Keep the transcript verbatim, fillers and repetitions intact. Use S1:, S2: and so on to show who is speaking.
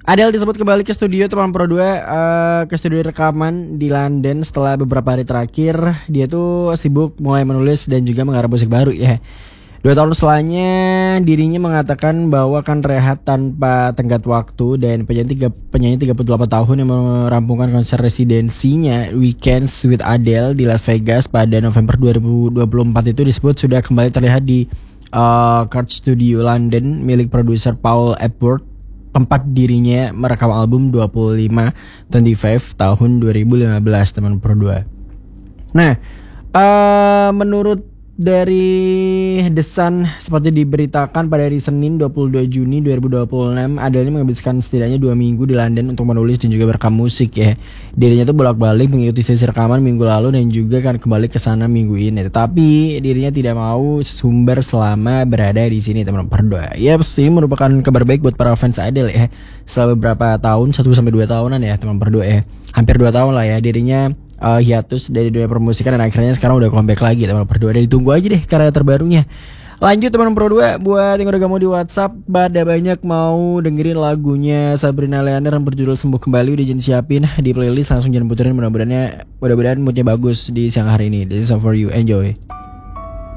S1: Adele disebut kembali ke studio teman Pro dua, eh, ke studio rekaman di London setelah beberapa hari terakhir dia tuh sibuk mulai menulis dan juga menggarap musik baru ya. Dua tahun setelahnya dirinya mengatakan bahwa akan rehat tanpa tenggat waktu, dan penyanyi, tiga, penyanyi tiga puluh delapan tahun yang merampungkan konser residensinya Weekends with Adele di Las Vegas pada November dua ribu dua puluh empat itu disebut sudah kembali terlihat di uh, Cart Studio London milik produser Paul Epworth, tempat dirinya merekam album dua puluh lima dua puluh lima tahun dua ribu lima belas teman Pro dua. Nah, uh, menurut dari The Sun seperti diberitakan pada hari Senin dua puluh dua Juni dua ribu dua puluh enam, Adele menghabiskan setidaknya dua minggu di London untuk menulis dan juga merekam musik ya. Dirinya tuh bolak-balik mengikuti sesi rekaman minggu lalu dan juga akan kembali ke sana minggu ini. Tetapi dirinya tidak mau sumber selama berada di sini teman berdua. Ya pasti merupakan kabar baik buat para fans Adele ya. Setelah beberapa tahun, satu sampai dua tahunan ya teman berdua ya. Hampir dua tahun lah ya dirinya Uh, hiatus dari dunia permusikan, dan akhirnya sekarang udah comeback lagi teman Pro dua. Dan ditunggu aja deh karya terbarunya. Lanjut teman Pro dua, buat yang udah kamu di WhatsApp pada banyak mau dengerin lagunya Sabrina Leander yang berjudul Sembuh Kembali, udah jangan siapin di playlist, langsung jangan puterin, mudah-mudahan mudah-mudahan moodnya bagus di siang hari ini. This is all for you, enjoy.